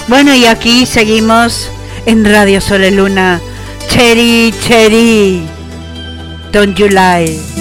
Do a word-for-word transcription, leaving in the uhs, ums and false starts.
Bueno, y aquí seguimos en Radio Sol y Luna. Cherry, Cherry, don't you lie.